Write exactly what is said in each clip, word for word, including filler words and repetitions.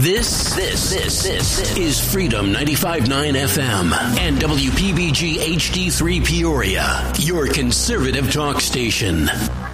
This, this, this, this is Freedom ninety-five point nine F M and W P B G H D three Peoria, your conservative talk station.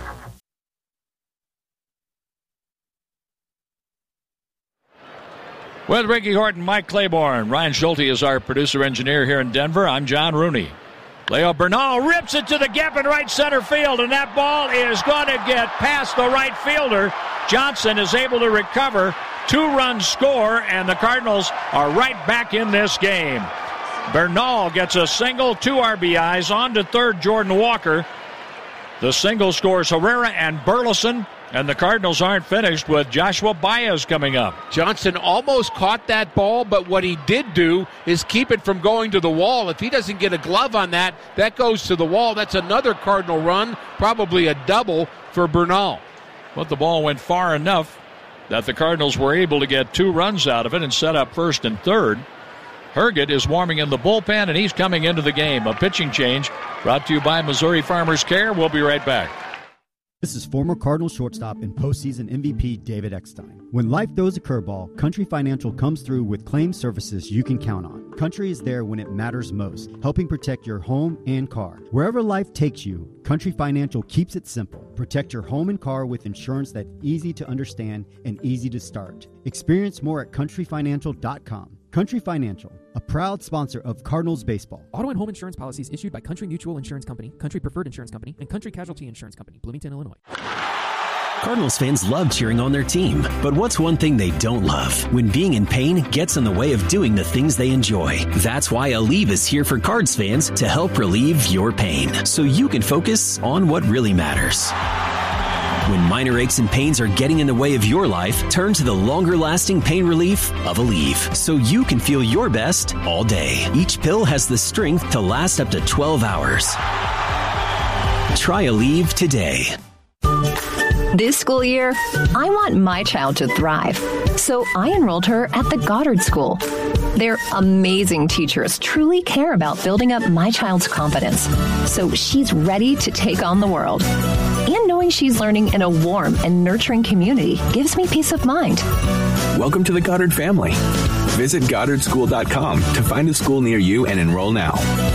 With Ricky Horton, Mike Claiborne, Ryan Schulte is our producer-engineer here in Denver. I'm John Rooney. Leo Bernal rips it to the gap in right center field, and that ball is going to get past the right fielder. Johnson is able to recover. Two-run score, and the Cardinals are right back in this game. Bernal gets a single, two R B Is. On to third, Jordan Walker. The single scores Herrera and Burleson, and the Cardinals aren't finished with Joshua Baez coming up. Johnson almost caught that ball, but what he did do is keep it from going to the wall. If he doesn't get a glove on that, that goes to the wall. That's another Cardinal run, probably a double for Bernal. But the ball went far enough that the Cardinals were able to get two runs out of it and set up first and third. Herget is warming in the bullpen, and he's coming into the game. A pitching change brought to you by Missouri Farmers Care. We'll be right back. This is former Cardinals shortstop and postseason M V P David Eckstein. When life throws a curveball, Country Financial comes through with claim services you can count on. Country is there when it matters most, helping protect your home and car. Wherever life takes you, Country Financial keeps it simple. Protect your home and car with insurance that's easy to understand and easy to start. Experience more at country financial dot com. Country Financial, a proud sponsor of Cardinals baseball. Auto and home insurance policies issued by Country Mutual Insurance Company, Country Preferred Insurance Company, and Country Casualty Insurance Company, Bloomington, Illinois. Cardinals fans love cheering on their team, but what's one thing they don't love? When being in pain gets in the way of doing the things they enjoy. That's why Aleve is here for Cards fans to help relieve your pain, so you can focus on what really matters. When minor aches and pains are getting in the way of your life, turn to the longer-lasting pain relief of Aleve, so you can feel your best all day. Each pill has the strength to last up to twelve hours. Try Aleve today. This school year, I want my child to thrive, so I enrolled her at the Goddard School. Their amazing teachers truly care about building up my child's confidence, so she's ready to take on the world. And knowing she's learning in a warm and nurturing community gives me peace of mind. Welcome to the Goddard family. Visit goddard school dot com to find a school near you and enroll now.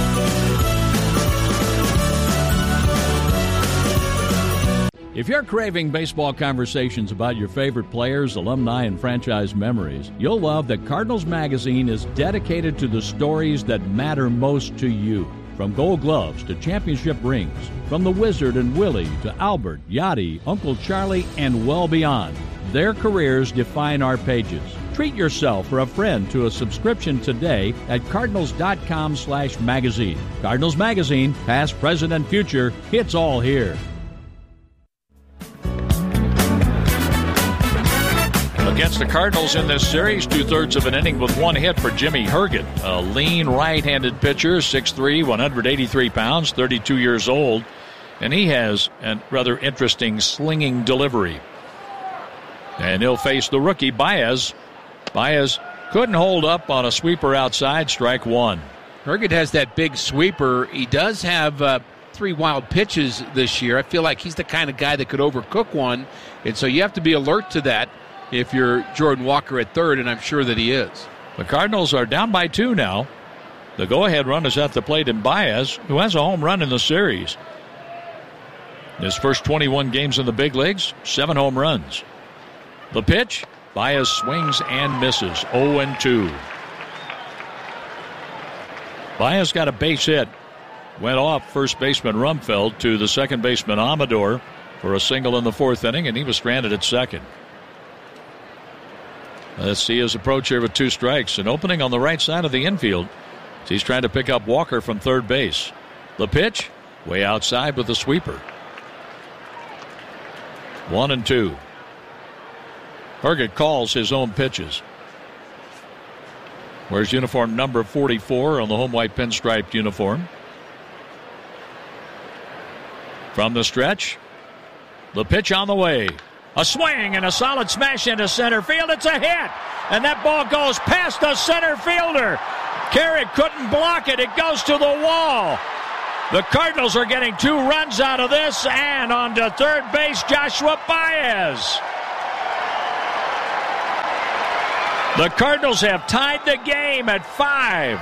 If you're craving baseball conversations about your favorite players, alumni, and franchise memories, you'll love that Cardinals Magazine is dedicated to the stories that matter most to you. From Gold Gloves to championship rings, from the Wizard and Willie to Albert, Yachty, Uncle Charlie, and well beyond. Their careers define our pages. Treat yourself or a friend to a subscription today at cardinals.com slash magazine. Cardinals Magazine, past, present, and future, it's all here. Against the Cardinals in this series, two-thirds of an inning with one hit for Jimmy Herget, a lean right-handed pitcher, six three, one hundred eighty-three pounds, thirty-two years old, and he has a rather interesting slinging delivery. And he'll face the rookie, Baez. Baez couldn't hold up on a sweeper outside, strike one. Herget has that big sweeper. He does have uh, three wild pitches this year. I feel like he's the kind of guy that could overcook one, and so you have to be alert to that if you're Jordan Walker at third, and I'm sure that he is. The Cardinals are down by two now. The go-ahead run is at the plate in Baez, who has a home run in the series. His first twenty-one games in the big leagues, seven home runs. The pitch, Baez swings and misses, oh and two. Baez got a base hit. Went off first baseman Rumfeld to the second baseman Amador for a single in the fourth inning, and he was stranded at second. Let's see his approach here with two strikes. An opening on the right side of the infield. He's trying to pick up Walker from third base. The pitch, way outside with the sweeper. One and two. Herget calls his own pitches. Wears uniform number forty-four on the home white pinstriped uniform. From the stretch, the pitch on the way. A swing and a solid smash into center field. It's a hit. And that ball goes past the center fielder. Carrick couldn't block it. It goes to the wall. The Cardinals are getting two runs out of this. And on to third base, Joshua Baez. The Cardinals have tied the game at five.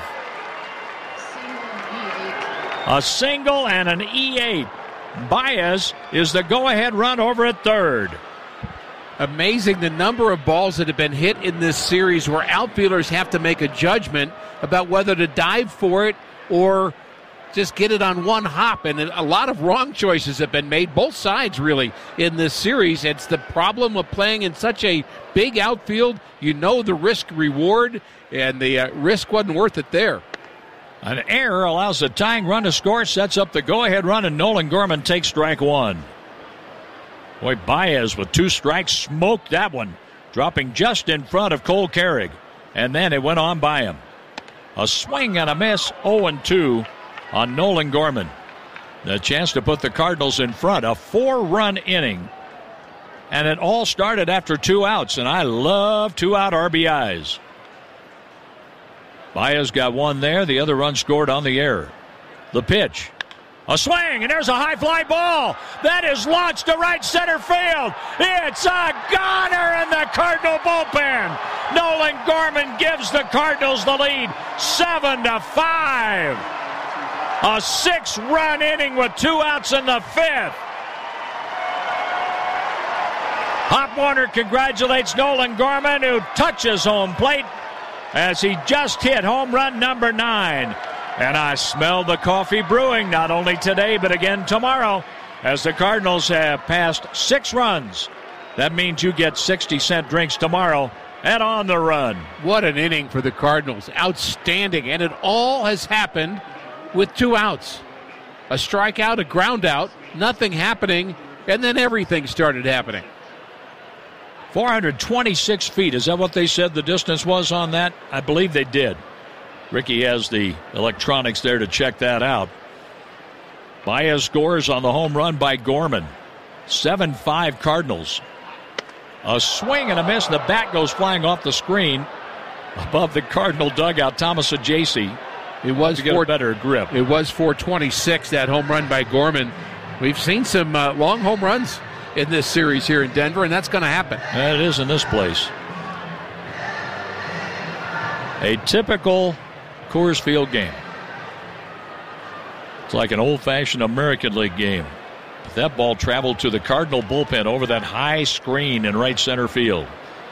A single and an E eight. Baez is the go-ahead run over at third. Amazing the number of balls that have been hit in this series where outfielders have to make a judgment about whether to dive for it or just get it on one hop. And a lot of wrong choices have been made, both sides really, in this series. It's the problem of playing in such a big outfield. You know the risk-reward, and the uh, risk wasn't worth it there. An error allows the tying run to score, sets up the go-ahead run, and Nolan Gorman takes strike one. Boy, Baez with two strikes smoked that one, dropping just in front of Cole Carrig. And then it went on by him. A swing and a miss, oh and two on Nolan Gorman. The chance to put the Cardinals in front, a four-run inning. And it all started after two outs, and I love two-out R B Is. Baez got one there. The other run scored on the error. The pitch. A swing, and there's a high fly ball. That is launched to right center field. It's a goner in the Cardinal bullpen. Nolan Gorman gives the Cardinals the lead, seven to five. A six-run inning with two outs in the fifth. Pop Warner congratulates Nolan Gorman, who touches home plate as he just hit home run number nine. And I smell the coffee brewing, not only today, but again tomorrow, as the Cardinals have passed six runs. That means you get sixty-cent drinks tomorrow and on the run. What an inning for the Cardinals. Outstanding. And it all has happened with two outs. A strikeout, a ground out, nothing happening, and then everything started happening. four hundred twenty-six feet. Is that what they said the distance was on that? I believe they did. Ricky has the electronics there to check that out. Baez scores on the home run by Gorman. seven five Cardinals. A swing and a miss. The bat goes flying off the screen above the Cardinal dugout. Thomas Ajayci. It was to get four, a better grip. It was four twenty-six, that home run by Gorman. We've seen some uh, long home runs in this series here in Denver, and that's going to happen. And it is in this place. A typical Coors Field game. It's like an old-fashioned American League game. But that ball traveled to the Cardinal bullpen over that high screen in right center field.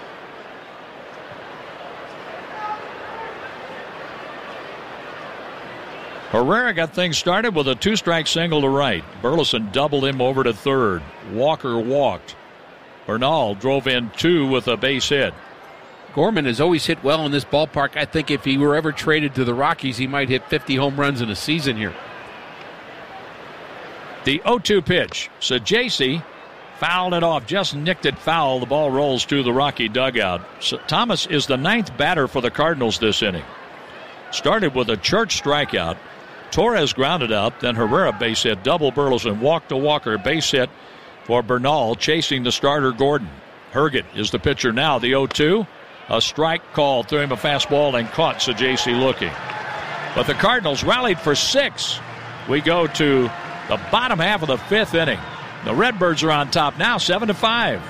Herrera got things started with a two-strike single to right. Burleson doubled him over to third. Walker walked. Bernal drove in two with a base hit. Gorman has always hit well in this ballpark. I think if he were ever traded to the Rockies, he might hit fifty home runs in a season here. The oh two pitch. Sajasi fouled it off, just nicked it foul. The ball rolls to the Rocky dugout. So Thomas is the ninth batter for the Cardinals this inning. Started with a Church strikeout. Torres grounded out, then Herrera base hit, double Burleson, walk to Walker, base hit for Bernal, chasing the starter Gordon. Herget is the pitcher now, the oh two. A strike call, threw him a fastball and caught Sajasi looking. But the Cardinals rallied for six. We go to the bottom half of the fifth inning. The Redbirds are on top now, seven to five.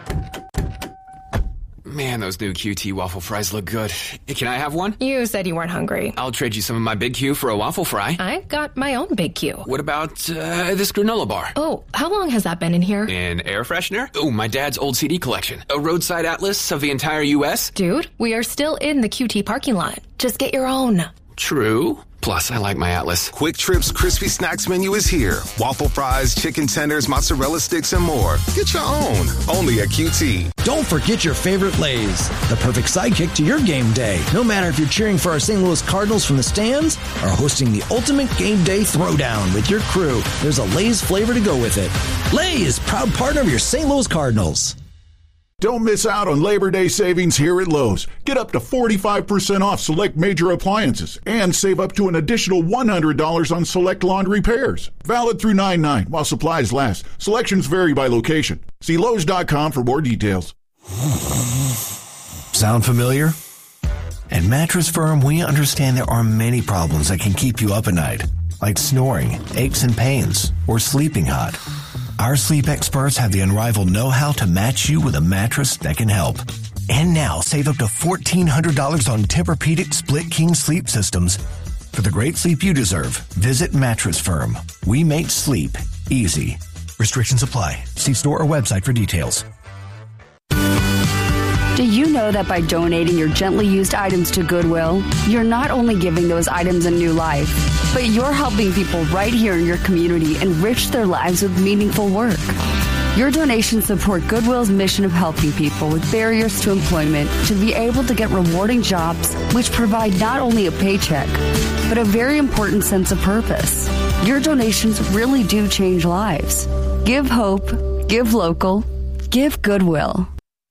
Man, those new Q T waffle fries look good. Can I have one? You said you weren't hungry. I'll trade you some of my Big Q for a waffle fry. I've got my own Big Q. What about uh, this granola bar? Oh, how long has that been in here? An air freshener? Oh, my dad's old C D collection. A roadside atlas of the entire U S? Dude, we are still in the Q T parking lot. Just get your own. True. Plus, I like my Atlas. Quick Trip's Crispy Snacks menu is here. Waffle fries, chicken tenders, mozzarella sticks, and more. Get your own. Only at Q T. Don't forget your favorite Lay's, the perfect sidekick to your game day. No matter if you're cheering for our Saint Louis Cardinals from the stands or hosting the ultimate game day throwdown with your crew, there's a Lay's flavor to go with it. Lay's, proud partner of your Saint Louis Cardinals. Don't miss out on Labor Day savings here at Lowe's. Get up to forty-five percent off select major appliances and save up to an additional one hundred dollars on select lawn repairs. Valid through nine nine while supplies last. Selections vary by location. See Lowe's dot com for more details. Sound familiar? At Mattress Firm, we understand there are many problems that can keep you up at night, like snoring, aches and pains, or sleeping hot. Our sleep experts have the unrivaled know-how to match you with a mattress that can help. And now, save up to fourteen hundred dollars on Tempur-Pedic Split King sleep systems. For the great sleep you deserve, visit Mattress Firm. We make sleep easy. Restrictions apply. See store or website for details. Do you know that by donating your gently used items to Goodwill, you're not only giving those items a new life, but you're helping people right here in your community enrich their lives with meaningful work? Your donations support Goodwill's mission of helping people with barriers to employment to be able to get rewarding jobs which provide not only a paycheck, but a very important sense of purpose. Your donations really do change lives. Give hope, give local, give Goodwill.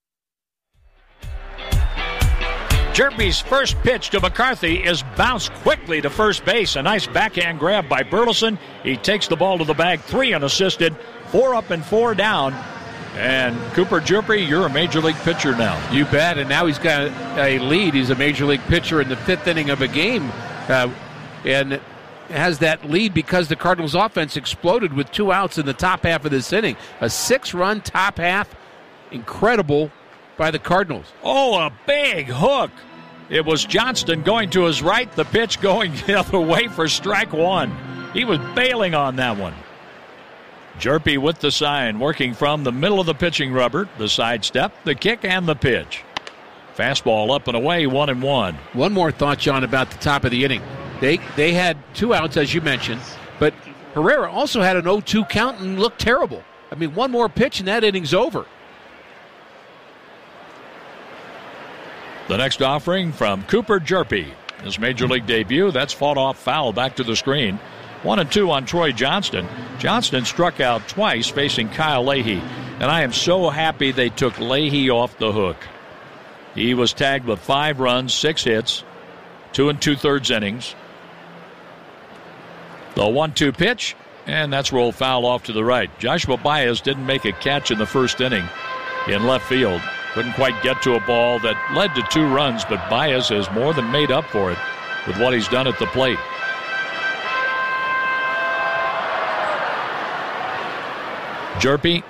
Jerpy's first pitch to McCarthy is bounced quickly to first base. A nice backhand grab by Burleson. He takes the ball to the bag, three unassisted, four up and four down. And Cooper Jerpy, you're a major league pitcher now. You bet, and now he's got a lead. He's a major league pitcher in the fifth inning of a game. Uh, and has that lead because the Cardinals offense exploded with two outs in the top half of this inning. A six-run top half. Incredible by the Cardinals. Oh, a big hook. It was Johnston going to his right, the pitch going the other way for strike one. He was bailing on that one. Jerpy with the sign, working from the middle of the pitching rubber, the sidestep, the kick, and the pitch. Fastball up and away, one and one. One more thought, John, about the top of the inning. They they had two outs, as you mentioned, but Herrera also had an oh two count and looked terrible. I mean, one more pitch and that inning's over. The next offering from Cooper Jerpy. His major league debut, that's fought off foul back to the screen. One and two on Troy Johnston. Johnston struck out twice facing Kyle Leahy. And I am so happy they took Leahy off the hook. He was tagged with five runs, six hits, two and two-thirds innings. The one two pitch, and that's rolled foul off to the right. Joshua Baez didn't make a catch in the first inning in left field. Couldn't quite get to a ball that led to two runs, but Baez has more than made up for it with what he's done at the plate. Jerpy,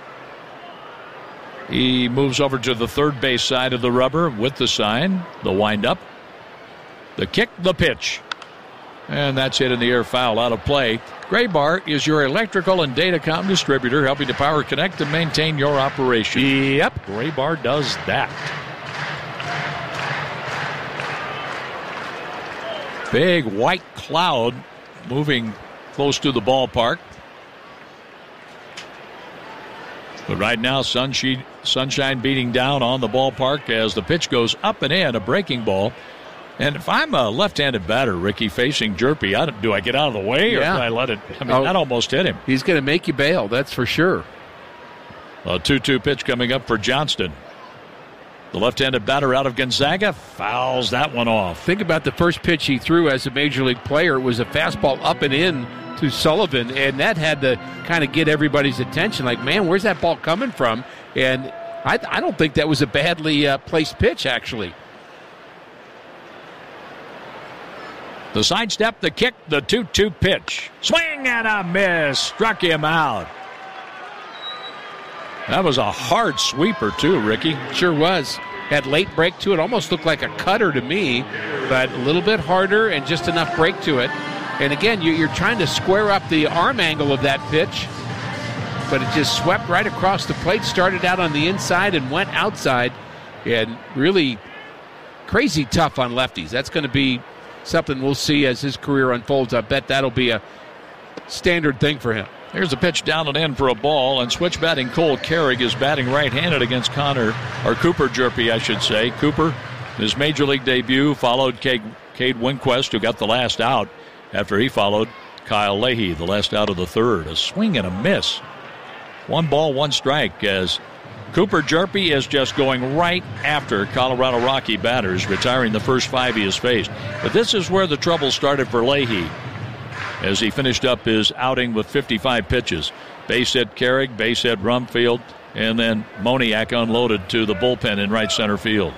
he moves over to the third base side of the rubber with the sign, the windup, the kick, the pitch. And that's hit in the air, foul, out of play. Graybar is your electrical and datacom distributor, helping to power, connect, and maintain your operation. Yep. Graybar does that. Big white cloud moving close to the ballpark. But right now, sunshine, sunshine beating down on the ballpark as the pitch goes up and in, a breaking ball. And if I'm a left-handed batter, Ricky, facing Jerpy, I, do I get out of the way or yeah. do I let it? I mean, oh, that almost hit him. He's going to make you bail, that's for sure. A two two pitch coming up for Johnston. The left-handed batter out of Gonzaga fouls that one off. Think about the first pitch he threw as a major league player. It was a fastball up and in to Sullivan, and that had to kind of get everybody's attention. Like, man, where's that ball coming from? And I, I don't think that was a badly uh, placed pitch, actually. The sidestep, the kick, the two two pitch. Swing and a miss. Struck him out. That was a hard sweeper, too, Ricky. Sure was. Had late break to it. Almost looked like a cutter to me, but a little bit harder and just enough break to it. And again, you're trying to square up the arm angle of that pitch, but it just swept right across the plate, started out on the inside and went outside, and really crazy tough on lefties. That's going to be something we'll see as his career unfolds. I bet that'll be a standard thing for him. Here's a pitch down and in for a ball, and switch batting Cole Carrig is batting right-handed against Connor, or Cooper Jerpy, I should say. Cooper, his major league debut, followed Cade, Cade Winquist, who got the last out after he followed Kyle Leahy, the last out of the third. A swing and a miss. One ball, one strike, as Cooper Jerpy is just going right after Colorado Rocky batters, retiring the first five he has faced. But this is where the trouble started for Leahy, as he finished up his outing with fifty-five pitches. Base hit Carrig, base hit Rumfield, and then Moniak unloaded to the bullpen in right center field.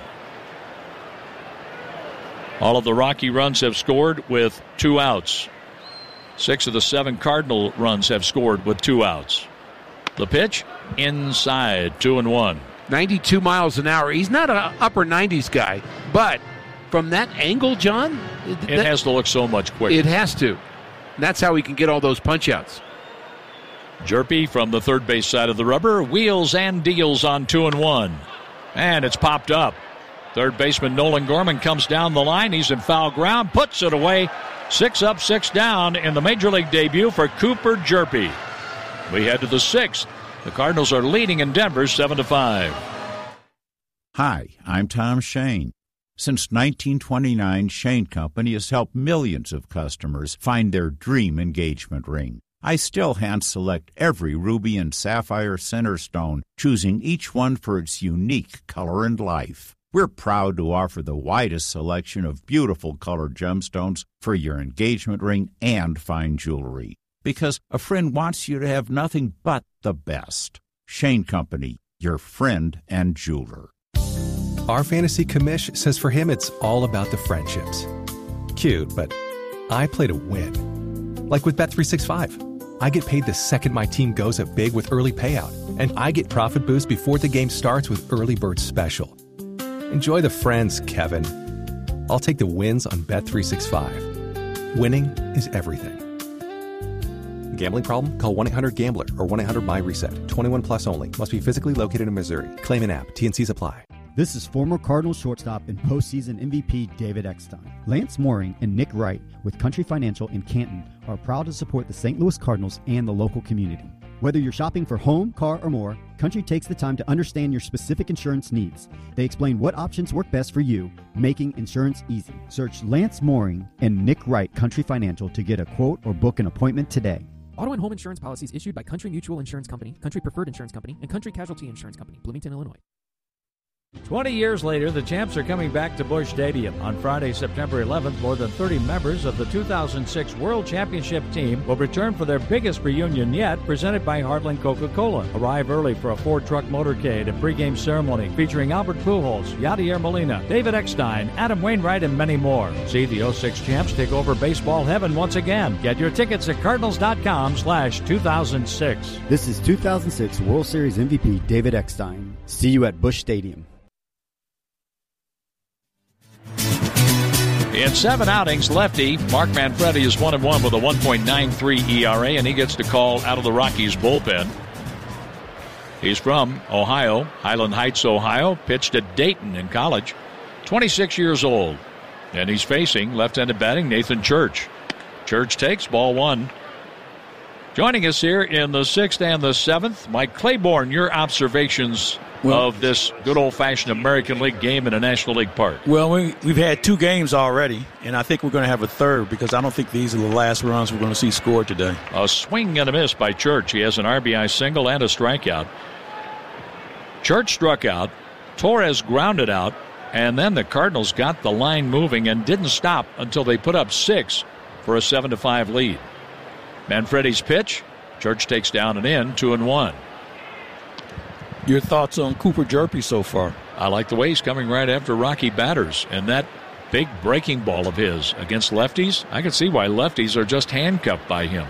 All of the Rocky runs have scored with two outs. Six of the seven Cardinal runs have scored with two outs. The pitch, inside, two and one. ninety-two miles an hour. He's not an upper nineties guy, but from that angle, John, it that, has to look so much quicker. It has to. And that's how he can get all those punch-outs. Jerpy from the third base side of the rubber wheels and deals on two and one. And it's popped up. Third baseman Nolan Gorman comes down the line. He's in foul ground, puts it away. Six up, six down in the Major League debut for Cooper Jerpy. We head to the sixth. The Cardinals are leading in Denver seven to five. Hi, I'm Tom Shane. Since nineteen twenty-nine, Shane Company has helped millions of customers find their dream engagement ring. I still hand-select every ruby and sapphire center stone, choosing each one for its unique color and life. We're proud to offer the widest selection of beautiful colored gemstones for your engagement ring and fine jewelry. Because a friend wants you to have nothing but the best. Shane Company, your friend and jeweler. Our fantasy commish says for him it's all about the friendships. Cute, but I play to win. Like with Bet three sixty-five. I get paid the second my team goes up big with early payout, and I get profit boost before the game starts with Early Bird Special. Enjoy the friends, Kevin. I'll take the wins on Bet three sixty-five. Winning is everything. Gambling problem? Call one eight hundred gambler or one eight hundred my reset. twenty-one plus only. Must be physically located in Missouri. Claim an app. T and C's apply. This is former Cardinals shortstop and postseason M V P David Eckstein. Lance Mooring and Nick Wright with Country Financial in Canton are proud to support the Saint Louis Cardinals and the local community. Whether you're shopping for home, car, or more, Country takes the time to understand your specific insurance needs. They explain what options work best for you, making insurance easy. Search Lance Mooring and Nick Wright Country Financial to get a quote or book an appointment today. Auto and home insurance policies issued by Country Mutual Insurance Company, Country Preferred Insurance Company, and Country Casualty Insurance Company, Bloomington, Illinois. twenty years later, the Champs are coming back to Busch Stadium. On Friday, September eleventh, more than thirty members of the two thousand six World Championship team will return for their biggest reunion yet, presented by Heartland Coca-Cola. Arrive early for a Ford truck motorcade and pregame ceremony featuring Albert Pujols, Yadier Molina, David Eckstein, Adam Wainwright, and many more. See the oh six Champs take over baseball heaven once again. Get your tickets at cardinals.com slash 2006. This is two thousand six World Series M V P David Eckstein. See you at Busch Stadium. In seven outings, lefty Mark Manfredi is one and one with a one point nine three E R A, and he gets the call out of the Rockies bullpen. He's from Ohio, Highland Heights, Ohio, pitched at Dayton in college, twenty-six years old, and he's facing left-handed batting Nathan Church. Church takes ball one. Joining us here in the sixth and the seventh, Mike Claiborne, your observations well, of this good old-fashioned American League game in a National League park. Well, we, we've had two games already, and I think we're going to have a third because I don't think these are the last runs we're going to see scored today. A swing and a miss by Church. He has an R B I single and a strikeout. Church struck out. Torres grounded out, and then the Cardinals got the line moving and didn't stop until they put up six for a seven to five lead. Manfredi's pitch. Church takes down and in, two and one. Your thoughts on Cooper Jerpy so far? I like the way he's coming right after Rocky batters. And that big breaking ball of his against lefties, I can see why lefties are just handcuffed by him.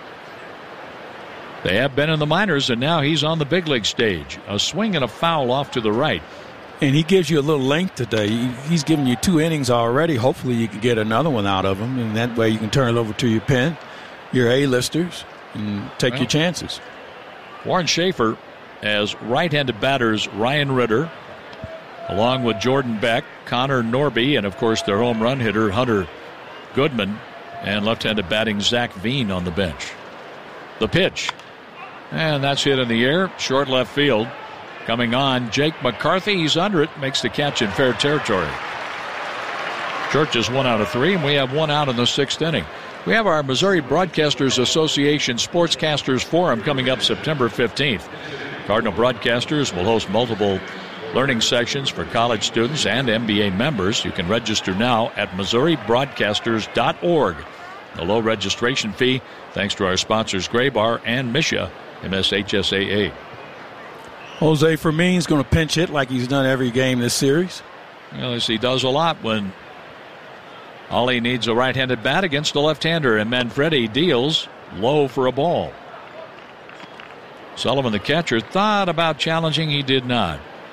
They have been in the minors, and now he's on the big league stage. A swing and a foul off to the right. And he gives you a little length today. He's given you two innings already. Hopefully you can get another one out of him, and that way you can turn it over to your pen, your A-listers, and take well, your chances. Warren Schaefer as right-handed batters Ryan Ritter, along with Jordan Beck, Connor Norby, and, of course, their home run hitter Hunter Goodman, and left-handed batting Zach Veen on the bench. The pitch. And that's hit in the air, short left field. Coming on, Jake McCarthy. He's under it, makes the catch in fair territory. Church is one out of three, and we have one out in the sixth inning. We have our Missouri Broadcasters Association Sportscasters Forum coming up September fifteenth. Cardinal Broadcasters will host multiple learning sections for college students and M B A members. You can register now at missouri broadcasters dot org. A low registration fee, thanks to our sponsors Graybar and Misha, M S H S A A. Jose Fermin's going to pinch hit like he's done every game this series. Well, as he does a lot when all he needs a right-handed bat against a left-hander, and Manfredi deals low for a ball. Sullivan, the catcher, thought about challenging. He did not.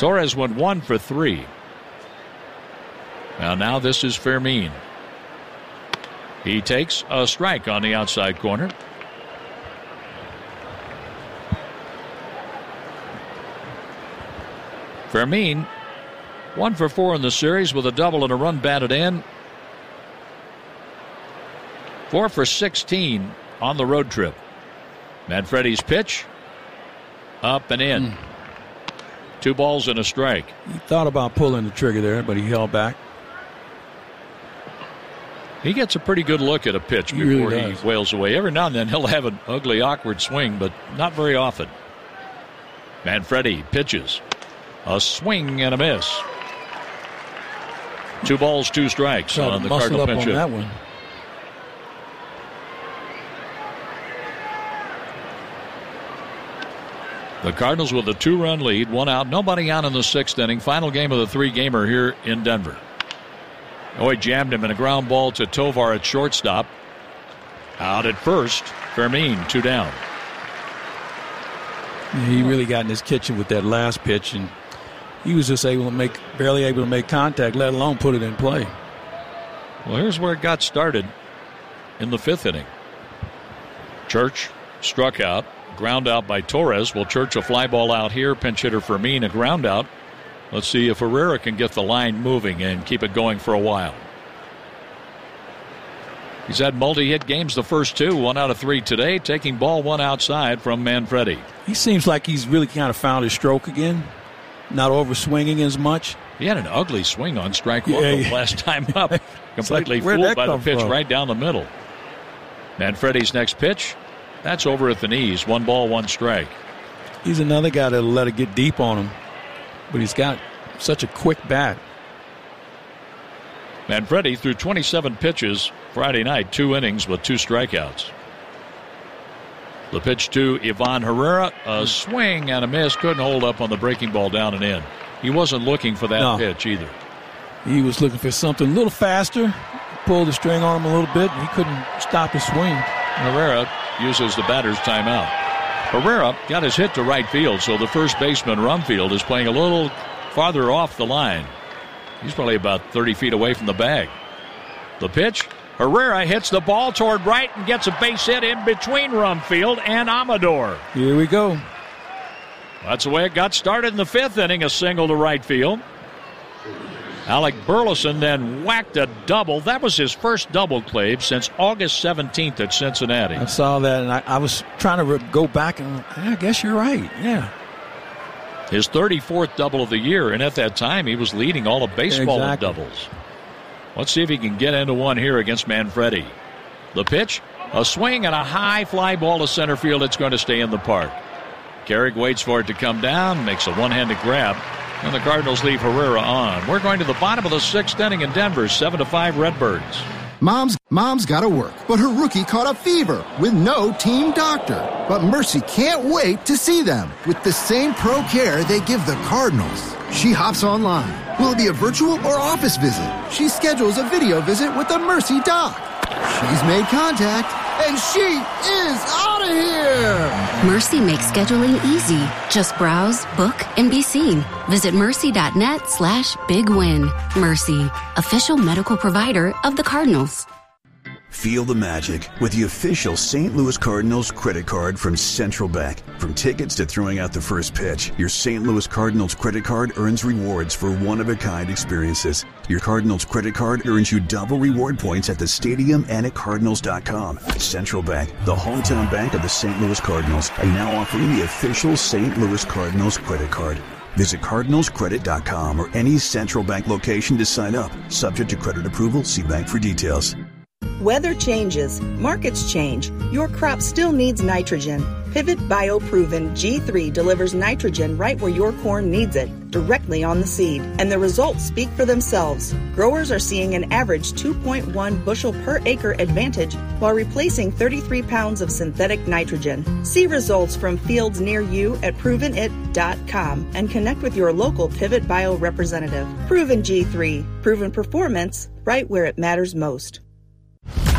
Torres went one for three. Now, now this is Fermin. He takes a strike on the outside corner. Fermin, one for four in the series with a double and a run batted in. Four for sixteen on the road trip. Manfredi's pitch, up and in. Mm. Two balls and a strike. He thought about pulling the trigger there, but he held back. He gets a pretty good look at a pitch he before really he wails away. Every now and then he'll have an ugly, awkward swing, but not very often. Manfredi pitches. A swing and a miss. Two balls, two strikes Tried on the muscle Cardinal up pinch on hit. that one. The Cardinals with a two-run lead, one out, nobody on in the sixth inning. Final game of the three-gamer here in Denver. Oh, he jammed him in a ground ball to Tovar at shortstop. Out at first, Fermin, two down. Yeah, he really got in his kitchen with that last pitch, and he was just able to make, barely able to make contact, let alone put it in play. Well, here's where it got started in the fifth inning. Church struck out, ground out by Torres. Will Church a fly ball out here, pinch hitter Fermin, a ground out. Let's see if Herrera can get the line moving and keep it going for a while. He's had multi-hit games the first two, one out of three today, taking ball one outside from Manfredi. He seems like he's really kind of found his stroke again, not over swinging as much. He had an ugly swing on strike one yeah, yeah. last time up. Completely like, fooled by the pitch from? right down the middle. Manfredi's next pitch, that's over at the knees. One ball, one strike. He's another guy that'll let it get deep on him, but he's got such a quick bat. Manfredi threw twenty-seven pitches Friday night, two innings with two strikeouts. The pitch to Ivan Herrera, a swing and a miss. Couldn't hold up on the breaking ball down and in. He wasn't looking for that no. pitch either. He was looking for something a little faster. Pulled the string on him a little bit, and he couldn't stop his swing. Herrera uses the batter's timeout. Herrera got his hit to right field, so the first baseman, Rumfield, is playing a little farther off the line. He's probably about thirty feet away from the bag. The pitch, Herrera hits the ball toward right and gets a base hit in between Rumfield and Amador. Here we go. That's the way it got started in the fifth inning, a single to right field. Alec Burleson then whacked a double. That was his first double, Clave, since August seventeenth at Cincinnati. I saw that, and I, I was trying to re- go back, and I guess you're right, yeah. His thirty-fourth double of the year, and at that time he was leading all of baseball exactly. in doubles. Let's see if he can get into one here against Manfredi. The pitch, a swing and a high fly ball to center field. It's going to stay in the park. Carrick waits for it to come down, makes a one-handed grab, and the Cardinals leave Herrera on. We're going to the bottom of the sixth inning in Denver, seven to five Redbirds. Mom's mom's got to work, but her rookie caught a fever with no team doctor. But Mercy can't wait to see them with the same pro care they give the Cardinals. She hops online. Will it be a virtual or office visit? She schedules a video visit with the Mercy doc. She's made contact, and she is out of here! Mercy makes scheduling easy. Just browse, book, and be seen. Visit mercy.net slash big win. Mercy, official medical provider of the Cardinals. Feel the magic with the official Saint Louis Cardinals credit card from Central Bank. From tickets to throwing out the first pitch, your Saint Louis Cardinals credit card earns rewards for one-of-a-kind experiences. Your Cardinals credit card earns you double reward points at the stadium and at Cardinals dot com. Central Bank, the hometown bank of the Saint Louis Cardinals, are now offering the official Saint Louis Cardinals credit card. Visit Cardinals Credit dot com or any Central Bank location to sign up. Subject to credit approval, see bank for details. Weather changes, markets change. Your crop still needs nitrogen. Pivot Bio Proven G three delivers nitrogen right where your corn needs it, directly on the seed. And the results speak for themselves. Growers are seeing an average two point one bushel per acre advantage while replacing thirty-three pounds of synthetic nitrogen. See results from fields near you at proven it dot com and connect with your local Pivot Bio representative. Proven G three, proven performance right where it matters most.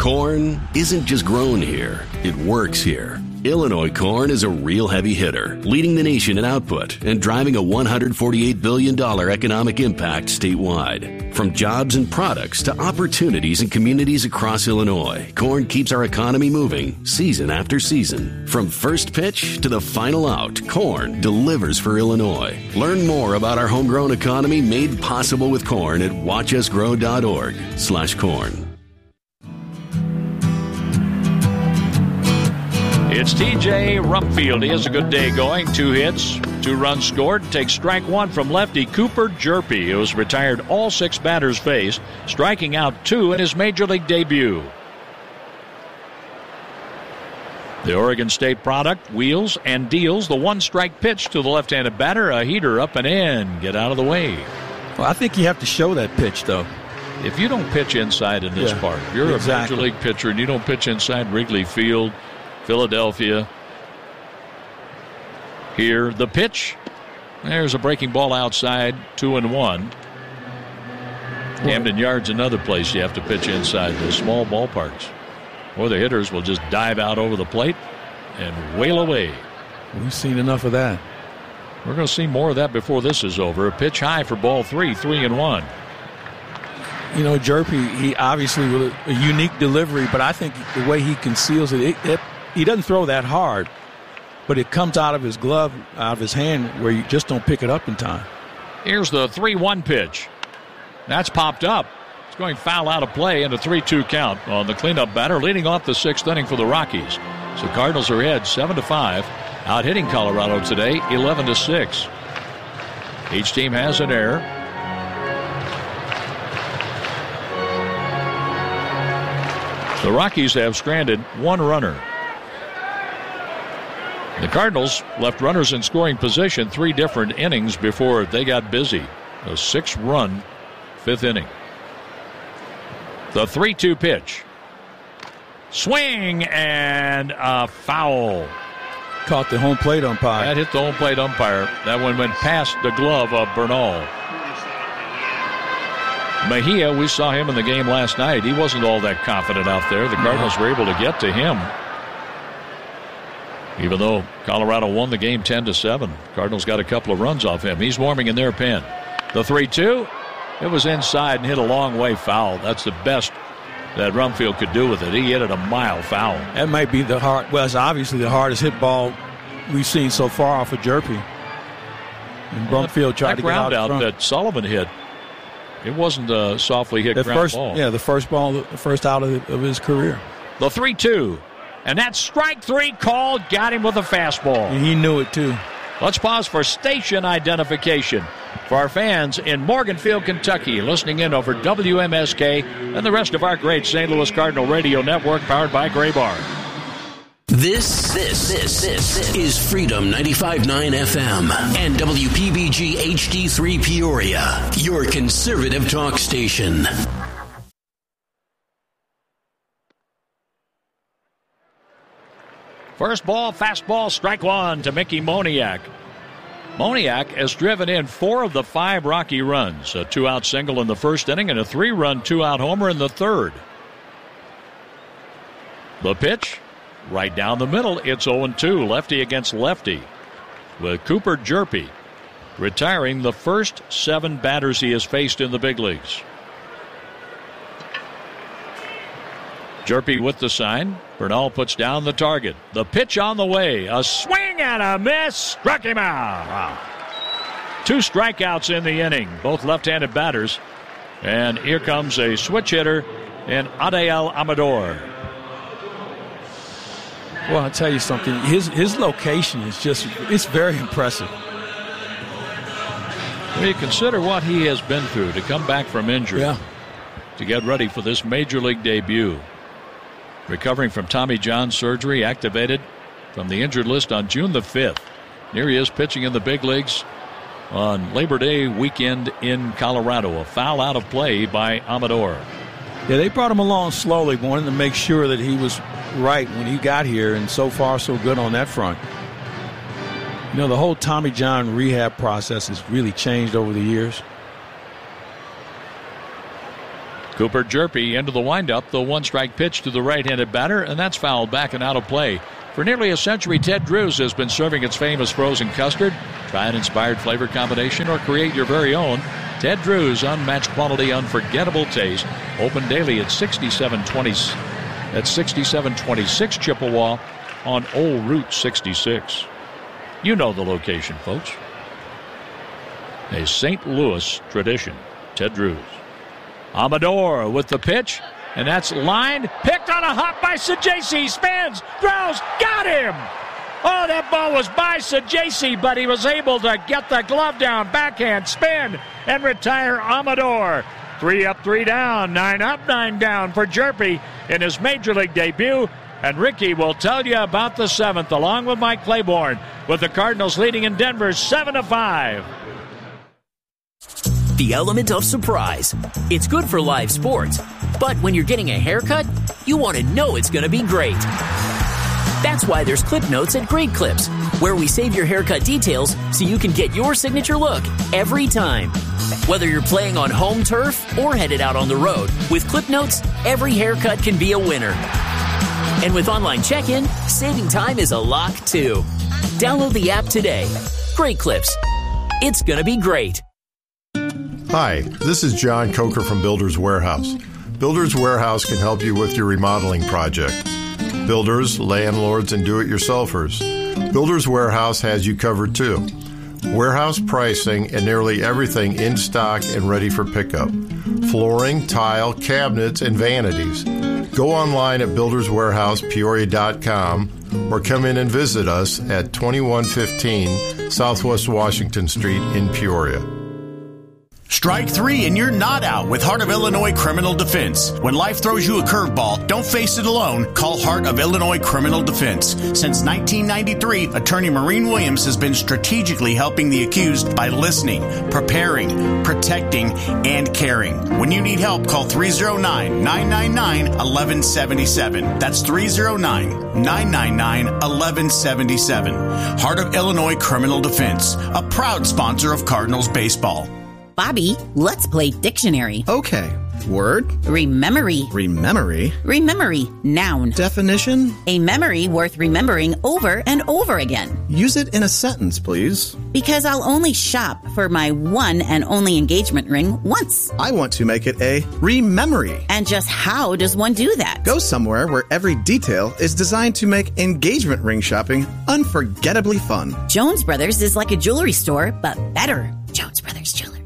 Corn isn't just grown here, it works here. Illinois corn is a real heavy hitter, leading the nation in output and driving a one hundred forty-eight billion dollars economic impact statewide. From jobs and products to opportunities in communities across Illinois, corn keeps our economy moving season after season. From first pitch to the final out, corn delivers for Illinois. Learn more about our homegrown economy made possible with corn at watchusgrow.org slash corn. It's T J Rumfield. He has a good day going. Two hits, two runs scored. Takes strike one from lefty Cooper Jerpy, who has retired all six batters faced, striking out two in his major league debut. The Oregon State product wheels and deals the one-strike pitch to the left-handed batter. A heater up and in. Get out of the way. Well, I think you have to show that pitch, though. If you don't pitch inside in this yeah, park, you're exactly. a major league pitcher and you don't pitch inside Wrigley Field, Philadelphia. Here, the pitch. There's a breaking ball outside, two and one. Camden Yards, another place you have to pitch inside those small ballparks, or the hitters will just dive out over the plate and wail away. We've seen enough of that. We're going to see more of that before this is over. A pitch high for ball three, three and one. You know, Jerpy, he obviously with a, a unique delivery, but I think the way he conceals it, it, it he doesn't throw that hard, but it comes out of his glove, out of his hand, where you just don't pick it up in time. Here's the three one pitch. That's popped up. It's going foul out of play and a three two count on the cleanup batter, leading off the sixth inning for the Rockies. So Cardinals are ahead seven to five, out hitting Colorado today eleven to six. Each team has an error. The Rockies have stranded one runner. The Cardinals left runners in scoring position three different innings before they got busy. A six-run fifth inning. The three two pitch. Swing and a foul. Caught the home plate umpire. That hit the home plate umpire. That one went past the glove of Bernal. Mejia, we saw him in the game last night. He wasn't all that confident out there. The Cardinals were able to get to him. Even though Colorado won the game ten to seven. Cardinals got a couple of runs off him. He's warming in their pen. The three two. It was inside and hit a long way foul. That's the best that Rumfield could do with it. He hit it a mile foul. That might be the hard, well, it's obviously the hardest hit ball we've seen so far off of Jerpy. And Rumfield tried that to get out, out front. that Sullivan hit. It wasn't a softly hit the ground first, ball. Yeah, the first ball, the first out of, of his career. The three two. And that strike three called got him with a fastball. And he knew it, too. Let's pause for station identification. For our fans in Morganfield, Kentucky, listening in over W M S K and the rest of our great Saint Louis Cardinal radio network powered by Gray Bar. This, this, this, this is Freedom ninety-five point nine F M and W P B G H D three Peoria, your conservative talk station. First ball, fastball, strike one to Mickey Moniak. Moniak has driven in four of the five Rocky runs. A two-out single in the first inning and a three-run two-out homer in the third. The pitch, right down the middle. It's oh and two, lefty against lefty, with Cooper Jerpy retiring the first seven batters he has faced in the big leagues. Jerpy with the sign. Bernal puts down the target. The pitch on the way. A swing and a miss. Struck him out. Wow. Two strikeouts in the inning. Both left-handed batters. And here comes a switch hitter in Adael Amador. Well, I'll tell you something. His his location is just, it's very impressive. When you consider what he has been through to come back from injury, yeah. to get ready for this major league debut. Recovering from Tommy John surgery, activated from the injured list on June the fifth. Here he is pitching in the big leagues on Labor Day weekend in Colorado. A foul out of play by Amador. Yeah, they brought him along slowly, wanting to make sure that he was right when he got here, and so far so good on that front. You know, the whole Tommy John rehab process has really changed over the years. Cooper Jerpy into the windup. The one-strike pitch to the right-handed batter, and that's fouled back and out of play. For nearly a century, Ted Drewes has been serving its famous frozen custard. Try an inspired flavor combination or create your very own. Ted Drewes, unmatched quality, unforgettable taste. Open daily at sixty-seven twenty at sixty-seven twenty-six Chippewa on Old Route sixty-six. You know the location, folks. A Saint Louis tradition. Ted Drewes. Amador with the pitch, and that's lined, picked on a hop by Sajaci, spins, throws, got him! Oh, that ball was by Sajaci, but he was able to get the glove down, backhand, spin, and retire Amador. Three up, three down, nine up, nine down for Jerpy in his Major League debut. And Ricky will tell you about the seventh, along with Mike Claiborne, with the Cardinals leading in Denver seven to five. The element of surprise. It's good for live sports, but when you're getting a haircut, you want to know it's going to be great. That's why there's Clip Notes at Great Clips, where we save your haircut details so you can get your signature look every time. Whether you're playing on home turf or headed out on the road, with Clip Notes, every haircut can be a winner. And with online check-in, saving time is a lock too. Download the app today. Great Clips. It's going to be great. Hi, this is John Coker from Builders Warehouse. Builders Warehouse can help you with your remodeling project. Builders, landlords, and do-it-yourselfers. Builders Warehouse has you covered too. Warehouse pricing and nearly everything in stock and ready for pickup. Flooring, tile, cabinets, and vanities. Go online at builders warehouse peoria dot com or come in and visit us at twenty-one fifteen Southwest Washington Street in Peoria. Strike three and you're not out with Heart of Illinois Criminal Defense. When life throws you a curveball, don't face it alone. Call Heart of Illinois Criminal Defense. Since nineteen ninety-three, Attorney Maureen Williams has been strategically helping the accused by listening, preparing, protecting, and caring. When you need help, call three oh nine, nine nine nine, one one seven seven. That's three oh nine, nine nine nine, one one seven seven. Heart of Illinois Criminal Defense, a proud sponsor of Cardinals baseball. Bobby, let's play dictionary. Okay. Word. Rememory. Rememory. Rememory. Noun. Definition. A memory worth remembering over and over again. Use it in a sentence, please. Because I'll only shop for my one and only engagement ring once. I want to make it a rememory. And just how does one do that? Go somewhere where every detail is designed to make engagement ring shopping unforgettably fun. Jones Brothers is like a jewelry store, but better. Jones Brothers Jewelers.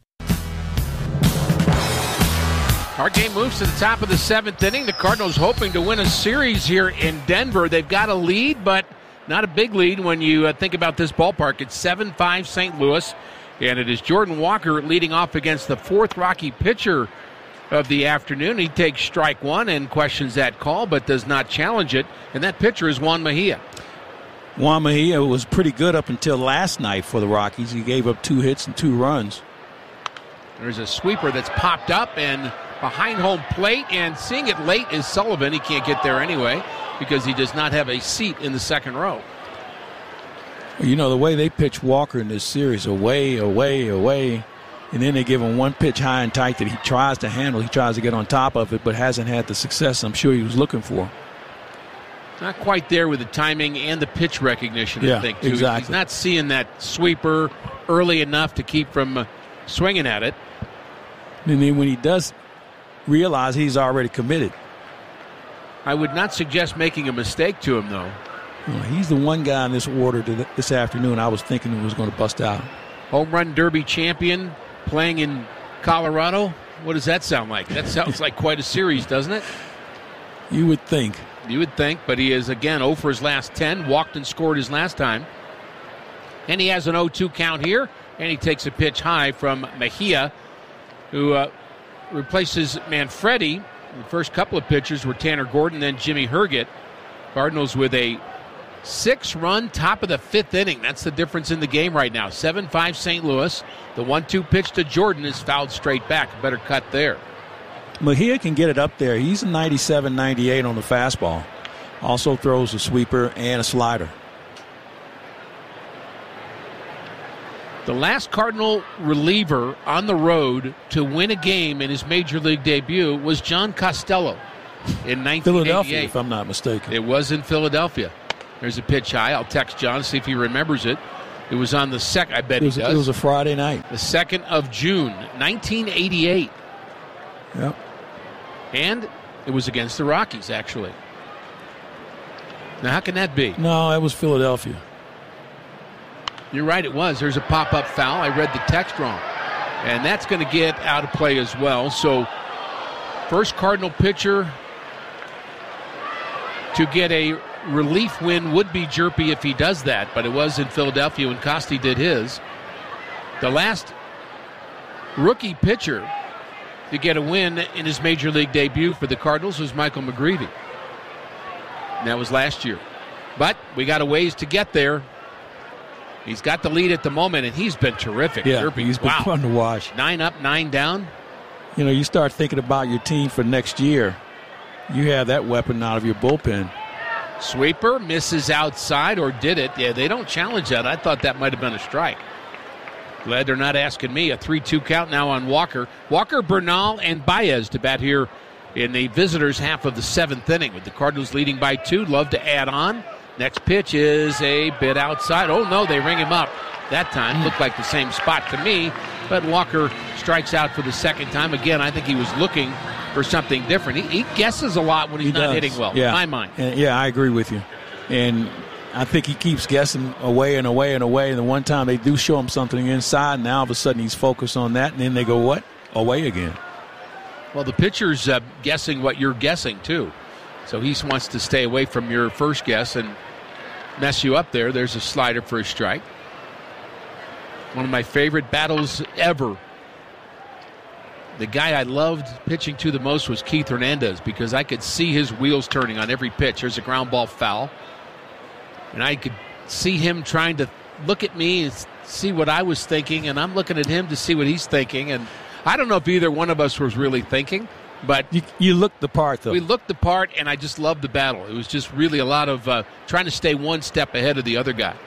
Our game moves to the top of the seventh inning. The Cardinals hoping to win a series here in Denver. They've got a lead, but not a big lead when you uh, think about this ballpark. It's seven five Saint Louis, and it is Jordan Walker leading off against the fourth Rocky pitcher of the afternoon. He takes strike one and questions that call, but does not challenge it, and that pitcher is Juan Mejia. Juan Mejia was pretty good up until last night for the Rockies. He gave up two hits and two runs. There's a sweeper that's popped up and behind home plate, and seeing it late is Sullivan. He can't get there anyway because he does not have a seat in the second row. You know, the way they pitch Walker in this series, away, away, away, and then they give him one pitch high and tight that he tries to handle. He tries to get on top of it, but hasn't had the success I'm sure he was looking for. Not quite there with the timing and the pitch recognition, yeah, I think, too. Exactly. He's not seeing that sweeper early enough to keep from uh, swinging at it. And then when he does realize he's already committed. I would not suggest making a mistake to him, though. Well, he's the one guy in this order to this afternoon I was thinking was going to bust out. Home run derby champion playing in Colorado. What does that sound like? That sounds like quite a series, doesn't it? You would think. You would think, but he is, again, oh for his last ten. Walked and scored his last time. And he has an oh two count here, and he takes a pitch high from Mejia, who uh, replaces Manfredi. The first couple of pitchers were Tanner Gordon, then Jimmy Herget. Cardinals with a six-run top of the fifth inning. That's the difference in the game right now. seven five Saint Louis. The one two pitch to Jordan is fouled straight back. A better cut there. Mejia can get it up there. He's a ninety-seven ninety-eight on the fastball. Also throws a sweeper and a slider. The last Cardinal reliever on the road to win a game in his major league debut was John Costello in nineteen eighty-eight. Philadelphia, if I'm not mistaken. It was in Philadelphia. There's a pitch high. I'll text John, see if he remembers it. It was on the second. I bet it was, he does. It was a Friday night. The second of June, nineteen eighty-eight. Yep. And it was against the Rockies, actually. Now, how can that be? No, it was Philadelphia. You're right, it was. There's a pop-up foul. I read the text wrong. And that's going to get out of play as well. So, first Cardinal pitcher to get a relief win would be Jerpy if he does that, but it was in Philadelphia when Costi did his. The last rookie pitcher to get a win in his major league debut for the Cardinals was Michael McGreevy. And that was last year. But we got a ways to get there. He's got the lead at the moment, and he's been terrific. Yeah, Jerpy, he's been wow. fun to watch. Nine up, nine down. You know, you start thinking about your team for next year. You have that weapon out of your bullpen. Sweeper misses outside, or did it? Yeah, they don't challenge that. I thought that might have been a strike. Glad they're not asking me. A three two count now on Walker. Walker, Bernal, and Baez to bat here in the visitors' half of the seventh inning with the Cardinals leading by two. Love to add on. Next pitch is a bit outside. Oh, no, they ring him up that time. Looked like the same spot to me, but Walker strikes out for the second time. Again, I think he was looking for something different. He, he guesses a lot when he's he not does. hitting well, yeah. in my mind. And, yeah, I agree with you. And I think he keeps guessing away and away and away. And the one time they do show him something inside, now all of a sudden he's focused on that, and then they go, what? Away again. Well, the pitcher's uh, guessing what you're guessing, too. So he wants to stay away from your first guess and mess you up there. There's a slider for a strike. One of my favorite battles ever. The guy I loved pitching to the most was Keith Hernandez because I could see his wheels turning on every pitch. There's a ground ball foul. And I could see him trying to look at me and see what I was thinking, and I'm looking at him to see what he's thinking. And I don't know if either one of us was really thinking, but you, you looked the part, though. We looked the part, and I just loved the battle. It was just really a lot of uh, trying to stay one step ahead of the other guy.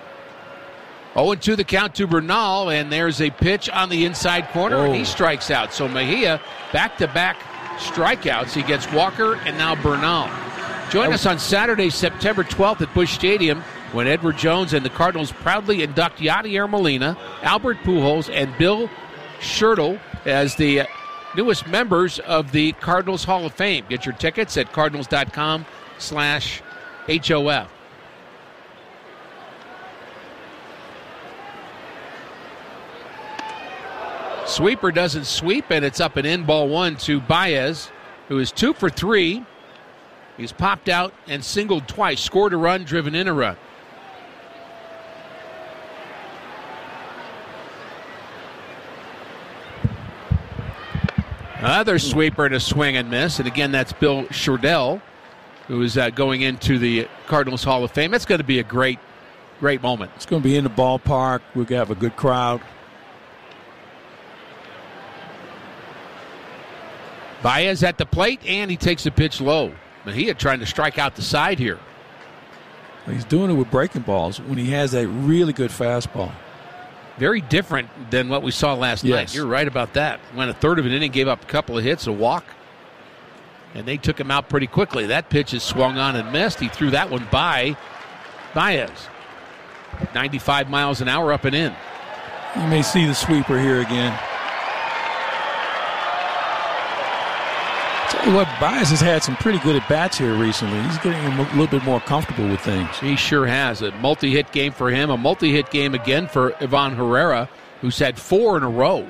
oh and two the count to Bernal, and there's a pitch on the inside corner, Whoa. and he strikes out. So Mejia, back-to-back strikeouts. He gets Walker and now Bernal. Join us on Saturday, September twelfth at Busch Stadium when Edward Jones and the Cardinals proudly induct Yadier Molina, Albert Pujols, and Bill Schertle as the newest members of the Cardinals Hall of Fame. Get your tickets at cardinals.com slash HOF. Sweeper doesn't sweep, and it's up and in, ball one to Baez, who is two for three. He's popped out and singled twice, scored a run, driven in a run. Another sweeper and a swing and miss. And again, that's Bill Schertle, who is uh, going into the Cardinals Hall of Fame. It's going to be a great, great moment. It's going to be in the ballpark. We're going to have a good crowd. Baez at the plate, and he takes a pitch low. Mejia trying to strike out the side here. He's doing it with breaking balls when he has a really good fastball. Very different than what we saw last yes. night. You're right about that. Went a third of an inning, gave up a couple of hits, a walk, and they took him out pretty quickly. That pitch is swung on and missed. He threw that one by Baez. ninety-five miles an hour up and in. You may see the sweeper here again. Tell you what, Baez has had some pretty good at-bats here recently. He's getting a little bit more comfortable with things. He sure has. A multi-hit game for him. A multi-hit game again for Ivan Herrera, who's had four in a row.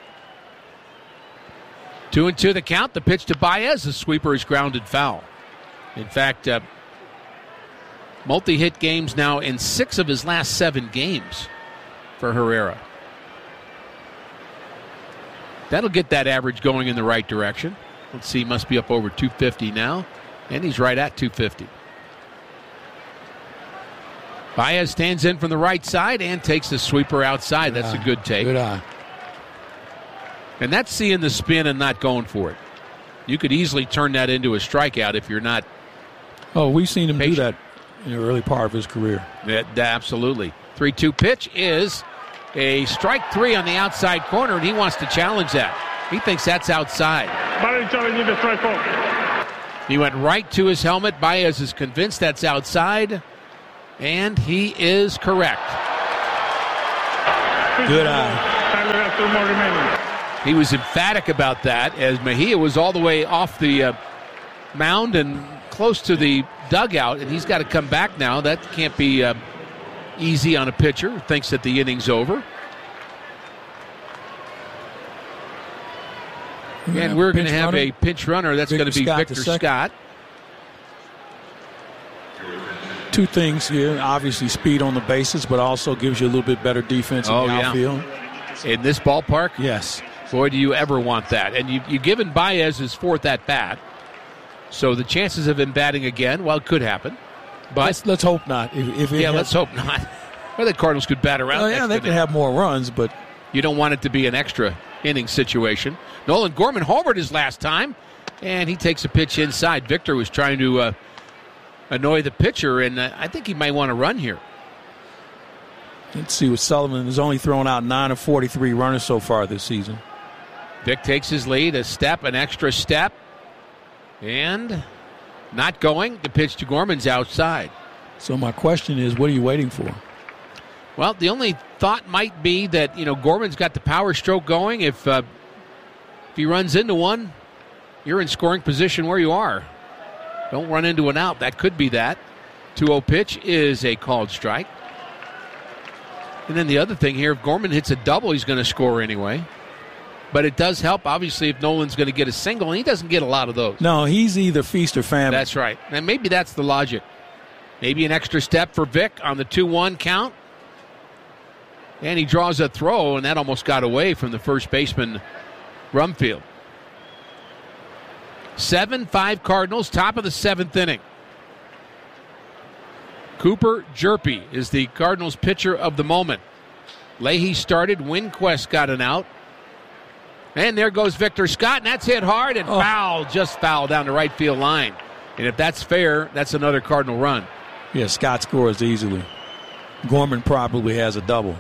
Two and two the count. The pitch to Baez. The sweeper is grounded foul. In fact, uh, multi-hit games now in six of his last seven games for Herrera. That'll get that average going in the right direction. Let's see, he must be up over two fifty now, and he's right at two fifty. Baez stands in from the right side and takes the sweeper outside. Good That's eye. a good take. Good eye. And that's seeing the spin and not going for it. You could easily turn that into a strikeout if you're not. Oh, we've seen him patient. do that in the early part of his career. Yeah, absolutely. three two pitch is A strike three on the outside corner, and he wants to challenge that. He thinks that's outside. Baez challenging the strike call. He went right to his helmet. Baez is convinced that's outside, and he is correct. Good eye. Tyler has two more remaining. He was emphatic about that as Mejia was all the way off the uh, mound and close to the dugout, and he's got to come back now. That can't be uh, easy on a pitcher who thinks that the inning's over. Yeah, and we're going to have runner. a pinch runner. That's going to be Scott Victor Scott. Two things here. Obviously, speed on the bases, but also gives you a little bit better defense in oh, the yeah. outfield. In this ballpark? Yes. Boy, do you ever want that. And you, you've given Baez his fourth at-bat. So the chances of him batting again, well, it could happen. But Let's, let's hope not. If, if it yeah, has, let's hope not. Well, the Cardinals could bat around. Well, yeah, they could have more runs, but you don't want it to be an extra inning situation. Nolan Gorman homered his last time, and he takes a pitch inside. Victor was trying to uh, annoy the pitcher, and uh, I think he might want to run here. Let's see what Sullivan has only thrown out nine of forty-three runners so far this season. Vic takes his lead, a step, an extra step, and not going. The pitch to Gorman's outside. So my question is, what are you waiting for? Well, the only thought might be that, you know, Gorman's got the power stroke going. If, uh, if he runs into one, you're in scoring position where you are. Don't run into an out. That could be that. two oh pitch is a called strike. And then the other thing here, if Gorman hits a double, he's going to score anyway. But it does help, obviously, if Nolan's going to get a single, and he doesn't get a lot of those. No, he's either feast or famine. That's right. And maybe that's the logic. Maybe an extra step for Vic on the two one count. And he draws a throw, and that almost got away from the first baseman, Rumfield. seven five Cardinals, top of the seventh inning. Cooper Jerpy is the Cardinals pitcher of the moment. Leahy started. Winquest got an out. And there goes Victor Scott, and that's hit hard and oh. foul, just foul down the right field line. And if that's fair, that's another Cardinal run. Yeah, Scott scores easily. Gorman probably has a double.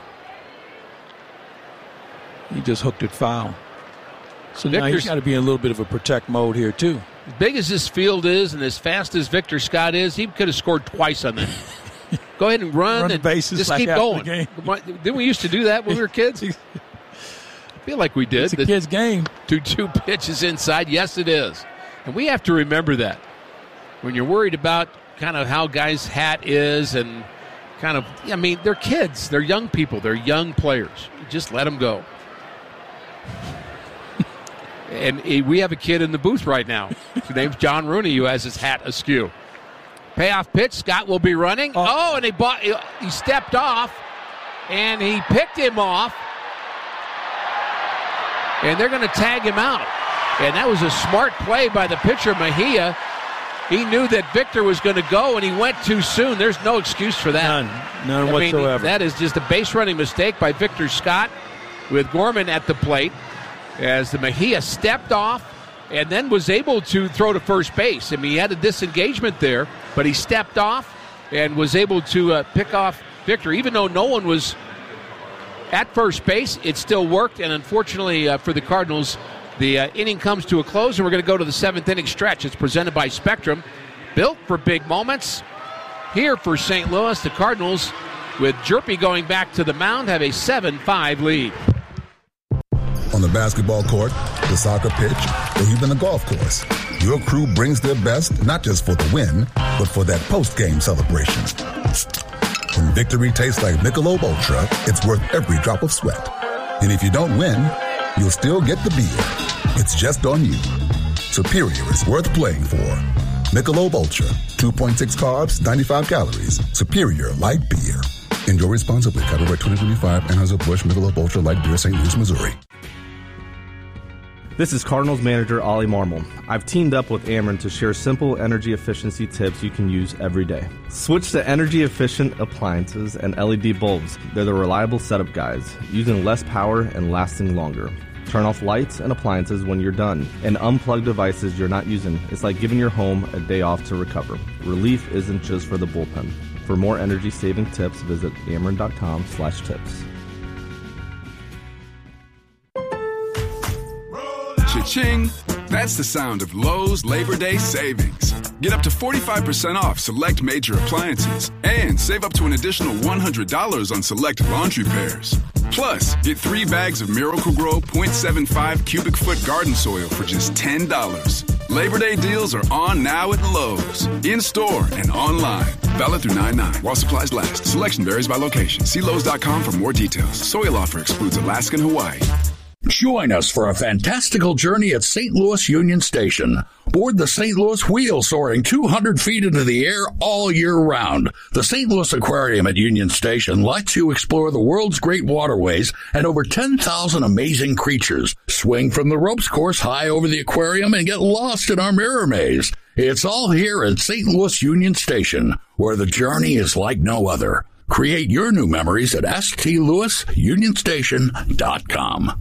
He just hooked it foul. So Victor's, now he's got to be in a little bit of a protect mode here, too. As big as this field is and as fast as Victor Scott is, he could have scored twice on that. Go ahead and run, run and the bases just like keep going. Didn't we used to do that when we were kids? I feel like we did. It's a the kid's game. Two two pitches inside. Yes, it is. And we have to remember that. When you're worried about kind of how guys' hat is and kind of, I mean, they're kids. They're young people. They're young players. Just let them go. And we have a kid in the booth right now. His name's John Rooney, who has his hat askew. Payoff pitch. Scott will be running. Oh, oh and he, bought, he stepped off, and he picked him off. And they're going to tag him out. And that was a smart play by the pitcher, Mejia. He knew that Victor was going to go, and he went too soon. There's no excuse for that. None. None I whatsoever. Mean, that is just a base-running mistake by Victor Scott with Gorman at the plate as the Mejia stepped off and then was able to throw to first base. I mean, he had a disengagement there, but he stepped off and was able to uh, pick off Victor. Even though no one was at first base, it still worked, and unfortunately uh, for the Cardinals, the uh, inning comes to a close, and we're going to go to the seventh inning stretch. It's presented by Spectrum, built for big moments. Here for Saint Louis, the Cardinals, with Jerpy going back to the mound, have a seven five lead. On the basketball court, the soccer pitch, or even the golf course, your crew brings their best not just for the win, but for that post-game celebration. When victory tastes like Michelob Ultra, it's worth every drop of sweat. And if you don't win, you'll still get the beer. It's just on you. Superior is worth playing for. Michelob Ultra, two point six carbs, ninety-five calories. Superior light beer. Enjoy responsibly. Copyright twenty twenty-five, Anheuser-Busch Michelob Ultra Light Beer, Saint Louis, Missouri. This is Cardinals manager Ollie Marmol. I've teamed up with Ameren to share simple energy efficiency tips you can use every day. Switch to energy-efficient appliances and L E D bulbs. They're the reliable setup guys, using less power and lasting longer. Turn off lights and appliances when you're done, and unplug devices you're not using. It's like giving your home a day off to recover. Relief isn't just for the bullpen. For more energy-saving tips, visit ameren dot com slash tips. Cha-ching! That's the sound of Lowe's Labor Day savings. Get up to forty-five percent off select major appliances and save up to an additional one hundred dollars on select laundry pairs. Plus, get three bags of Miracle-Gro point seven five cubic foot garden soil for just ten dollars. Labor Day deals are on now at Lowe's. In-store and online. Valid through nine nine while supplies last. Selection varies by location. See Lowe's dot com for more details. Soil offer excludes Alaska and Hawaii. Join us for a fantastical journey at Saint Louis Union Station. Board the Saint Louis Wheel soaring two hundred feet into the air all year round. The Saint Louis Aquarium at Union Station lets you explore the world's great waterways and over ten thousand amazing creatures. Swing from the ropes course high over the aquarium and get lost in our mirror maze. It's all here at Saint Louis Union Station, where the journey is like no other. Create your new memories at s t louis union station dot com.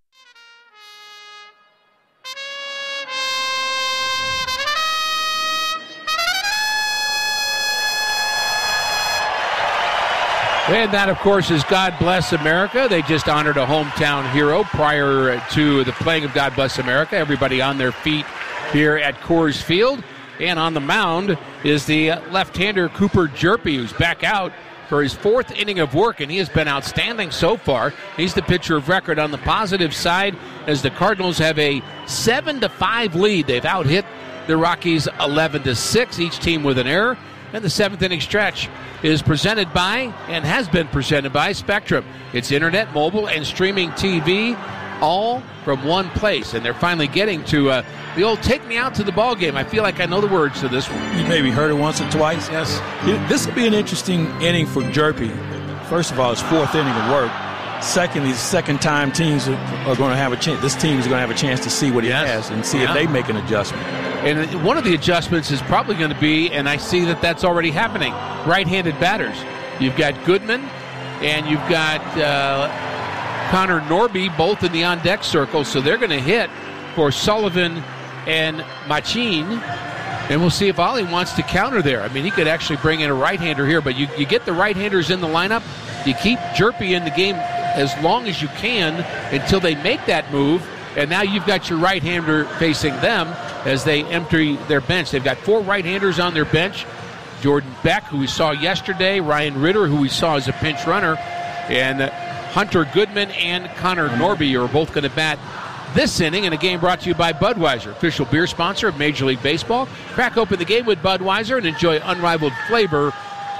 And that, of course, is God Bless America. They just honored a hometown hero prior to the playing of God Bless America. Everybody on their feet here at Coors Field. And on the mound is the left-hander Cooper Jerpy, who's back out for his fourth inning of work, and he has been outstanding so far. He's the pitcher of record on the positive side as the Cardinals have a seven to five lead. They've out-hit the Rockies eleven to six, each team with an error. And the seventh inning stretch is presented by and has been presented by Spectrum. It's internet, mobile, and streaming T V, all from one place. And they're finally getting to uh, the old take me out to the ball game. I feel like I know the words to this one. You maybe heard it once or twice. Yes. This will be an interesting inning for Jerpy. First of all, it's fourth inning of work. Secondly, second time teams are, are going to have a chance. This team is going to have a chance to see what he yes. has and see yeah. if they make an adjustment. And one of the adjustments is probably going to be, and I see that that's already happening, right-handed batters. You've got Goodman and you've got uh, Connor Norby both in the on-deck circle, so they're going to hit for Sullivan and Machin. And we'll see if Ollie wants to counter there. I mean, he could actually bring in a right-hander here, but you, you get the right-handers in the lineup. You keep Jerpy in the game as long as you can until they make that move. And now you've got your right-hander facing them as they empty their bench. They've got four right-handers on their bench. Jordan Beck, who we saw yesterday, Ryan Ritter, who we saw as a pinch runner, and Hunter Goodman and Connor Norby are both going to bat this inning in a game brought to you by Budweiser, official beer sponsor of Major League Baseball. Crack open the game with Budweiser and enjoy unrivaled flavor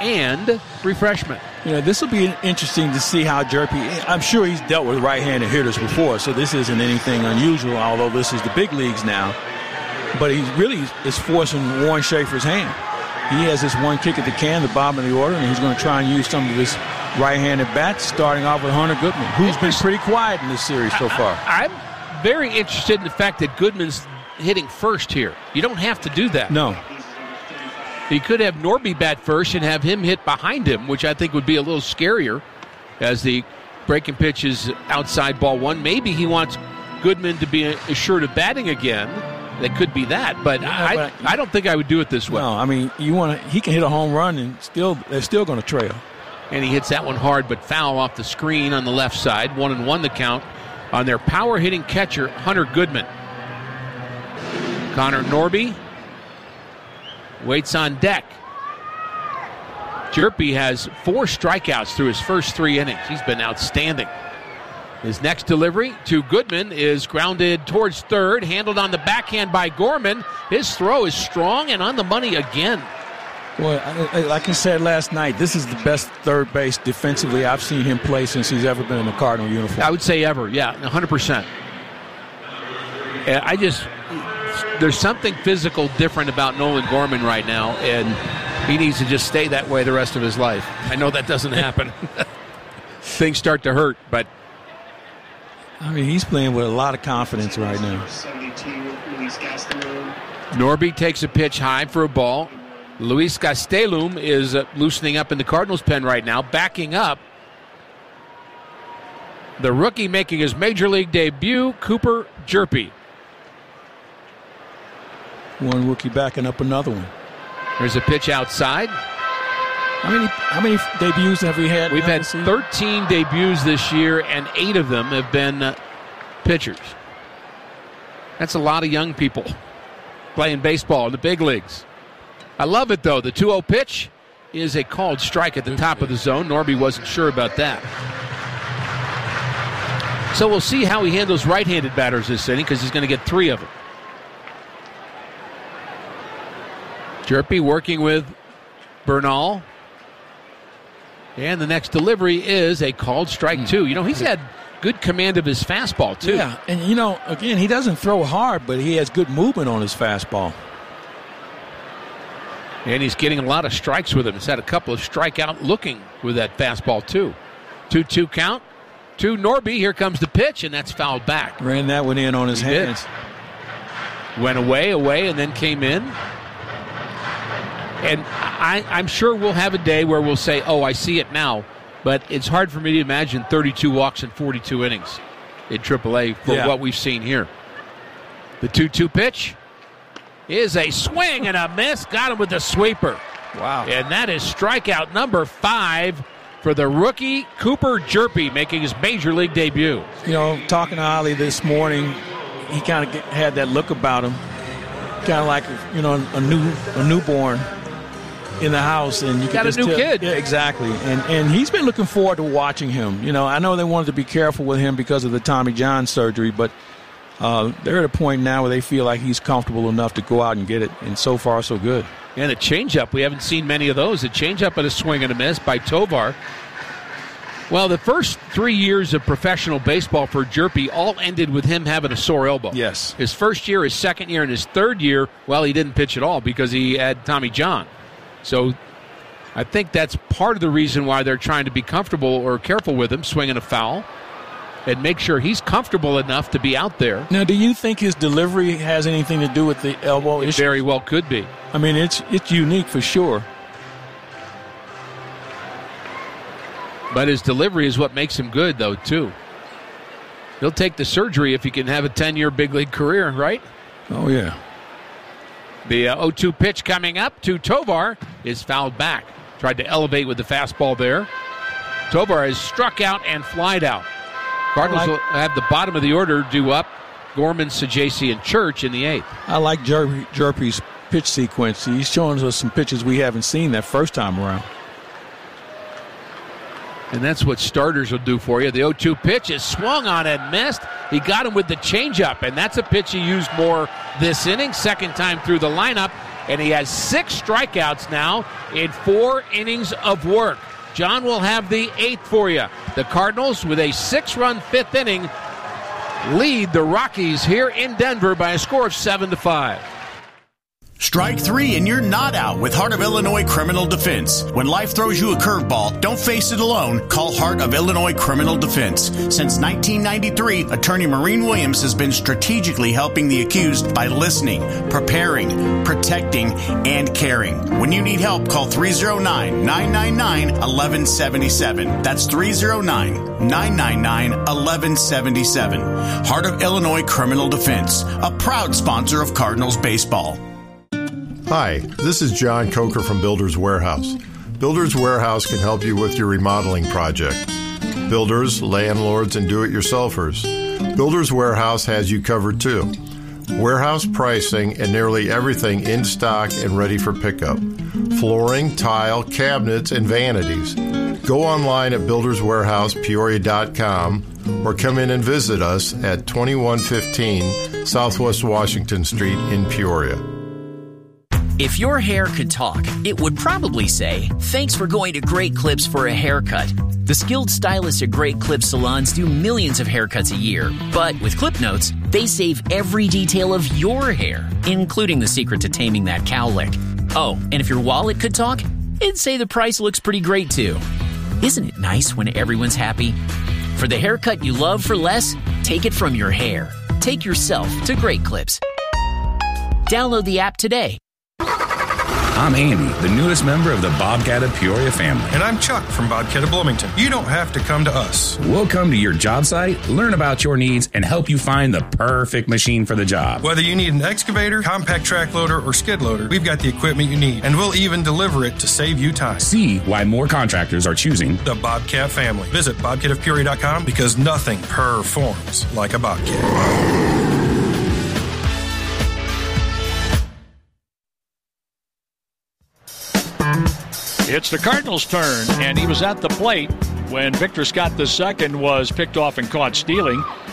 and refreshment. You know, this will be interesting to see how Jerpy, I'm sure he's dealt with right-handed hitters before, so this isn't anything unusual, although this is the big leagues now. But he really is forcing Warren Schaefer's hand. He has this one kick at the can, the bottom of the order, and he's going to try and use some of his right-handed bats, starting off with Hunter Goodman, who's been pretty quiet in this series so far. I, I'm very interested in the fact that Goodman's hitting first here. You don't have to do that. No. He could have Norby bat first and have him hit behind him, which I think would be a little scarier as the breaking pitch is outside ball one. Maybe he wants Goodman to be assured of batting again. That could be that, but, yeah, I, but I don't think I would do it this way. No, I mean, you want to. He can hit a home run and still they're still going to trail. And he hits that one hard, but foul off the screen on the left side. One and one the count on their power hitting catcher, Hunter Goodman. Connor Norby waits on deck. Jerpy has four strikeouts through his first three innings. He's been outstanding. His next delivery to Goodman is grounded towards third, handled on the backhand by Gorman. His throw is strong and on the money again. Well, like I said last night, this is the best third base defensively I've seen him play since he's ever been in a Cardinal uniform. I would say ever, yeah, one hundred percent. I just, there's something physical different about Nolan Gorman right now, and he needs to just stay that way the rest of his life. I know that doesn't happen. Things start to hurt, but I mean, he's playing with a lot of confidence right now. Norby takes a pitch high for a ball. Luis Gastelum is uh, loosening up in the Cardinals' pen right now, backing up. The rookie making his Major League debut, Cooper Jerpy. One rookie backing up another one. There's a pitch outside. How many how many debuts have we had? We've had thirteen debuts this year, and eight of them have been uh, pitchers. That's a lot of young people playing baseball in the big leagues. I love it, though. The two oh pitch is a called strike at the top of the zone. Norby wasn't sure about that. So we'll see how he handles right-handed batters this inning because he's going to get three of them. Jerpy working with Bernal. And the next delivery is a called strike, two. You know, he's had good command of his fastball, too. Yeah, and, you know, again, he doesn't throw hard, but he has good movement on his fastball. And he's getting a lot of strikes with him. He's had a couple of strikeout looking with that fastball, too. two two count. To Norby. Here comes the pitch, and that's fouled back. Ran that one in on his he hands. Did. Went away, away, and then came in. And I, I'm sure we'll have a day where we'll say, oh, I see it now. But it's hard for me to imagine thirty-two walks in forty-two innings in triple A for yeah. what we've seen here. The two two pitch is a swing and a miss. Got him with the sweeper. Wow. And that is strikeout number five for the rookie Cooper Jerpy, making his major league debut. You know, talking to Ollie this morning, he kind of had that look about him, kind of like, you know, a new a newborn in the house, and you got just a new tell, kid. Yeah, exactly. And and he's been looking forward to watching him. You know, I know they wanted to be careful with him because of the Tommy John surgery, but uh, they're at a point now where they feel like he's comfortable enough to go out and get it. And so far, so good. And a changeup, we haven't seen many of those. A changeup and a swing and a miss by Tovar. Well, the first three years of professional baseball for Jerpy all ended with him having a sore elbow. Yes. His first year, his second year, and his third year, well, he didn't pitch at all because he had Tommy John. So I think that's part of the reason why they're trying to be comfortable or careful with him, swinging a foul, and make sure he's comfortable enough to be out there. Now, do you think his delivery has anything to do with the elbow issue? It very well could be. I mean, it's it's unique for sure. But his delivery is what makes him good, though, too. He'll take the surgery if he can have a ten-year big league career, right? Oh, yeah. The uh, oh two pitch coming up to Tovar is fouled back. Tried to elevate with the fastball there. Tovar has struck out and flied out. Cardinals like, will have the bottom of the order due up. Gorman, Sajaci, and Church in the eighth. I like Jerpy, Jerpy's pitch sequence. He's showing us some pitches we haven't seen that first time around. And that's what starters will do for you. The oh two pitch is swung on and missed. He got him with the changeup, and that's a pitch he used more this inning. Second time through the lineup, and he has six strikeouts now in four innings of work. John will have the eighth for you. The Cardinals, with a six-run fifth inning, lead the Rockies here in Denver by a score of seven to five. Strike three and you're not out with Heart of Illinois Criminal Defense. When life throws you a curveball, don't face it alone. Call Heart of Illinois Criminal Defense. Since nineteen ninety-three, attorney Maureen Williams has been strategically helping the accused by listening, preparing, protecting, and caring. When you need help, call three oh nine, nine nine nine, one one seven seven. That's three oh nine, nine nine nine, one one seven seven. Heart of Illinois Criminal Defense, a proud sponsor of Cardinals baseball. Hi, this is John Coker from Builders Warehouse. Builders Warehouse can help you with your remodeling project. Builders, landlords, and do-it-yourselfers. Builders Warehouse has you covered too. Warehouse pricing and nearly everything in stock and ready for pickup. Flooring, tile, cabinets, and vanities. Go online at builders warehouse peoria dot com or come in and visit us at twenty-one fifteen Southwest Washington Street in Peoria. If your hair could talk, it would probably say, "Thanks for going to Great Clips for a haircut." The skilled stylists at Great Clips salons do millions of haircuts a year. But with Clip Notes, they save every detail of your hair, including the secret to taming that cowlick. Oh, and if your wallet could talk, it'd say the price looks pretty great too. Isn't it nice when everyone's happy? For the haircut you love for less, take it from your hair. Take yourself to Great Clips. Download the app today. I'm Andy, the newest member of the Bobcat of Peoria family. And I'm Chuck from Bobcat of Bloomington. You don't have to come to us. We'll come to your job site, learn about your needs, and help you find the perfect machine for the job. Whether you need an excavator, compact track loader, or skid loader, we've got the equipment you need, and we'll even deliver it to save you time. See why more contractors are choosing the Bobcat family. Visit bobcat of peoria dot com because nothing performs like a Bobcat. It's the Cardinals' turn, and he was at the plate when Victor Scott the second was picked off and caught stealing.